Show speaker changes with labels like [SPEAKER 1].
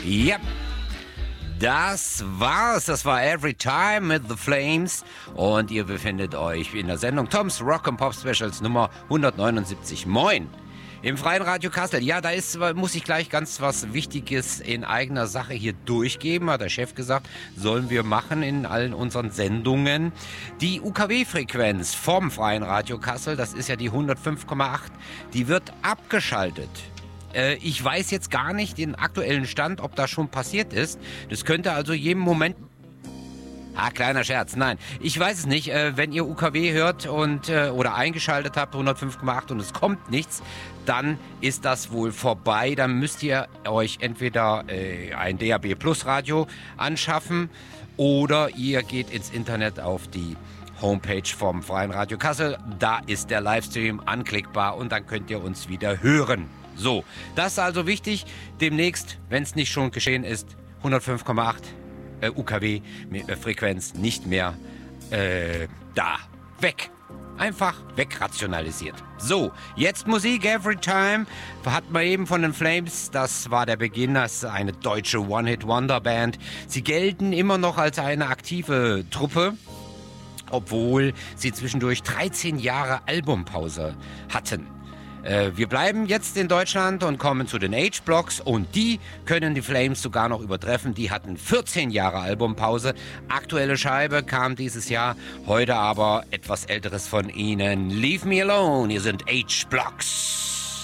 [SPEAKER 1] Ja, das war's. Das war Every Time mit The Flames. Und ihr befindet euch in der Sendung Toms Rock and Pop Specials Nummer 179. Moin! Im Freien Radio Kassel. Ja, muss ich gleich ganz was Wichtiges in eigener Sache hier durchgeben, hat der Chef gesagt, sollen wir machen in allen unseren Sendungen. Die UKW-Frequenz vom Freien Radio Kassel, das ist ja die 105,8, die wird abgeschaltet. Ich weiß jetzt gar nicht den aktuellen Stand, ob das schon passiert ist. Das könnte also jeden Moment... kleiner Scherz, nein. Ich weiß es nicht. Wenn ihr UKW hört oder eingeschaltet habt, 105,8 und es kommt nichts, dann ist das wohl vorbei. Dann müsst ihr euch entweder ein DAB Plus Radio anschaffen oder ihr geht ins Internet auf die Homepage vom Freien Radio Kassel. Da ist der Livestream anklickbar und dann könnt ihr uns wieder hören. So, das ist also wichtig. Demnächst, wenn es nicht schon geschehen ist, 105,8 UKW-Frequenz nicht mehr da. Weg. Einfach wegrationalisiert. So, jetzt Musik, Every Time. Hat man eben von den Flames, das war der Beginn, das ist eine deutsche One-Hit-Wonder-Band. Sie gelten immer noch als eine aktive Truppe, obwohl sie zwischendurch 13 Jahre Albumpause hatten. Wir bleiben jetzt in Deutschland und kommen zu den H-Blocks und die können die Flames sogar noch übertreffen. Die hatten 14 Jahre Albumpause. Aktuelle Scheibe kam dieses Jahr, heute aber etwas Älteres von ihnen. Leave Me Alone, hier sind H-Blocks.